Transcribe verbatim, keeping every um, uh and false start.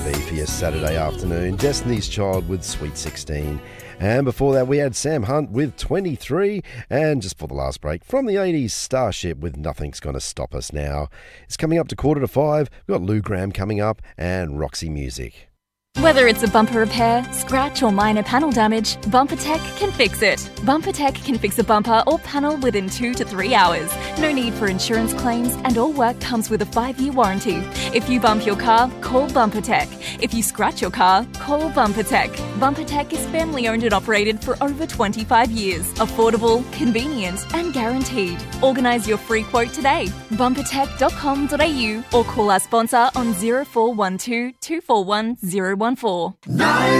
be for your Saturday afternoon. Destiny's Child with Sweet sixteen. And before that, we had Sam Hunt with twenty-three. And just for the last break, from the eighties, Starship with Nothing's Gonna Stop Us Now. It's coming up to quarter to five. We've got Lou Gramm coming up and Roxy Music. Whether it's a bumper repair, scratch or minor panel damage, BumperTech can fix it. BumperTech can fix a bumper or panel within two to three hours. No need for insurance claims and all work comes with a five-year warranty. If you bump your car, call BumperTech. If you scratch your car, call BumperTech. BumperTech is family owned and operated for over twenty-five years. Affordable, convenient and guaranteed. Organise your free quote today. bumper tech dot com dot a u or call our sponsor on zero four one two, two four one zero one four.